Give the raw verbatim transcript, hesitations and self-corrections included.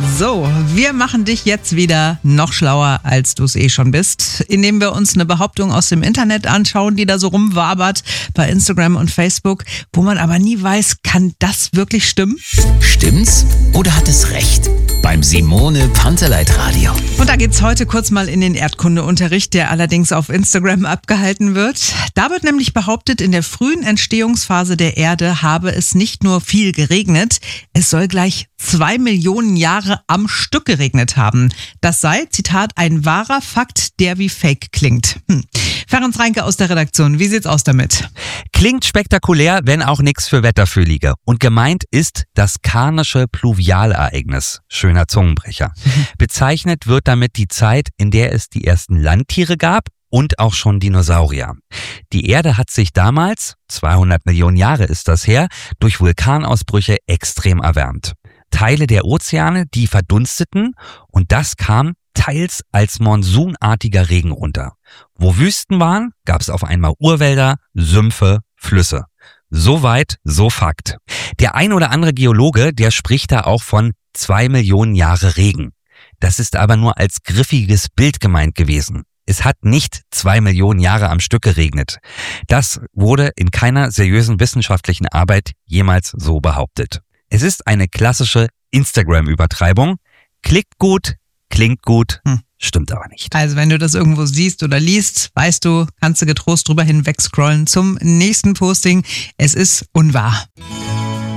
So, wir machen dich jetzt wieder noch schlauer, als du es eh schon bist, indem wir uns eine Behauptung aus dem Internet anschauen, die da so rumwabert bei Instagram und Facebook, wo man aber nie weiß, kann das wirklich stimmen? Stimmt's oder hat es recht? Beim Simone Panteleit Radio. Und da geht's heute kurz mal in den Erdkundeunterricht, der allerdings auf Instagram abgehalten wird. Da wird nämlich behauptet, in der frühen Entstehungsphase der Erde habe es nicht nur viel geregnet, es soll gleich zwei Millionen Jahre am Stück geregnet haben. Das sei, Zitat, ein wahrer Fakt, der wie Fake klingt. Hm. Ferenc Reinke aus der Redaktion, wie sieht's aus damit? Klingt spektakulär, wenn auch nichts für Wetterfühlige. Und gemeint ist das Karnische Pluvialereignis. Schöner Zungenbrecher. Bezeichnet wird damit die Zeit, in der es die ersten Landtiere gab und auch schon Dinosaurier. Die Erde hat sich damals, zweihundert Millionen Jahre ist das her, durch Vulkanausbrüche extrem erwärmt. Teile der Ozeane, die verdunsteten und das kam teils als monsunartiger Regen runter. Wo Wüsten waren, gab es auf einmal Urwälder, Sümpfe, Flüsse. Soweit, so Fakt. Der ein oder andere Geologe, der spricht da auch von zwei Millionen Jahre Regen. Das ist aber nur als griffiges Bild gemeint gewesen. Es hat nicht zwei Millionen Jahre am Stück geregnet. Das wurde in keiner seriösen wissenschaftlichen Arbeit jemals so behauptet. Es ist eine klassische Instagram-Übertreibung. Klickt gut, klingt gut, hm. Stimmt aber nicht. Also wenn du das irgendwo siehst oder liest, weißt du, kannst du getrost drüber hinweg scrollen zum nächsten Posting. Es ist unwahr.